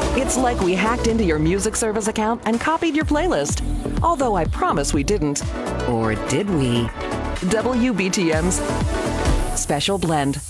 It's like we hacked into your music service account and copied your playlist. Although I promise we didn't. Or did we? WBTM's Special Blend.